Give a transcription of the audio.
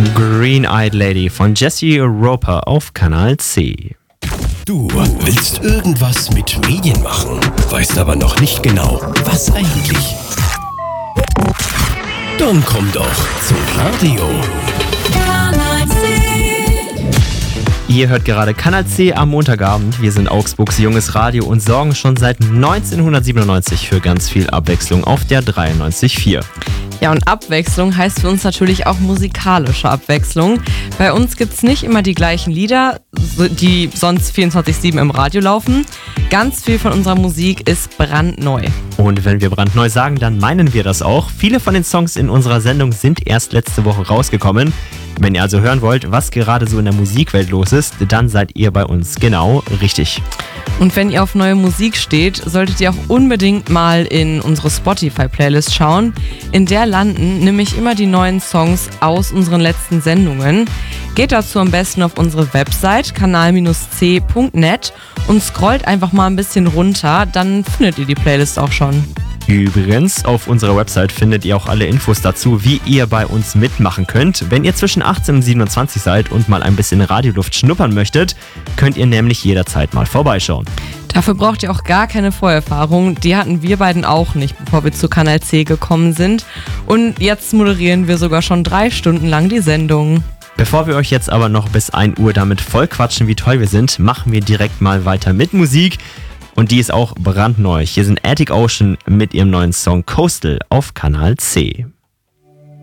Green-Eyed Lady von Jesse Roper auf Kanal C. Du willst irgendwas mit Medien machen, weißt aber noch nicht genau, was eigentlich. Dann komm doch zum Radio. Ihr hört gerade Kanal C am Montagabend. Wir sind Augsburgs junges Radio und sorgen schon seit 1997 für ganz viel Abwechslung auf der 93.4. Ja, und Abwechslung heißt für uns natürlich auch musikalische Abwechslung. Bei uns gibt's nicht immer die gleichen Lieder, die sonst 24/7 im Radio laufen. Ganz viel von unserer Musik ist brandneu. Und wenn wir brandneu sagen, dann meinen wir das auch. Viele von den Songs in unserer Sendung sind erst letzte Woche rausgekommen. Wenn ihr also hören wollt, was gerade so in der Musikwelt los ist, dann seid ihr bei uns genau richtig. Und wenn ihr auf neue Musik steht, solltet ihr auch unbedingt mal in unsere Spotify-Playlist schauen. In der landen nämlich immer die neuen Songs aus unseren letzten Sendungen. Geht dazu am besten auf unsere Website kanal-c.net und scrollt einfach mal ein bisschen runter, dann findet ihr die Playlist auch schon. Übrigens, auf unserer Website findet ihr auch alle Infos dazu, wie ihr bei uns mitmachen könnt. Wenn ihr zwischen 18 und 27 seid und mal ein bisschen Radioluft schnuppern möchtet, könnt ihr nämlich jederzeit mal vorbeischauen. Dafür braucht ihr auch gar keine Vorerfahrung. Die hatten wir beiden auch nicht, bevor wir zu Kanal C gekommen sind. Und jetzt moderieren wir sogar schon 3 Stunden lang die Sendung. Bevor wir euch jetzt aber noch bis 1 Uhr damit vollquatschen, wie toll wir sind, machen wir direkt mal weiter mit Musik. Und die ist auch brandneu. Hier sind Attic Ocean mit ihrem neuen Song Coastal auf Kanal C.